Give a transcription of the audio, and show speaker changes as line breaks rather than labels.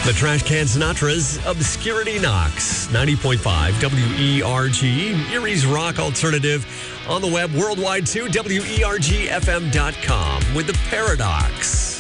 The Trash Can Sinatra's Obscurity Knocks. 90.5 WERG, Erie's Rock Alternative. On the web worldwide too, WERGFM.com with The Paradox.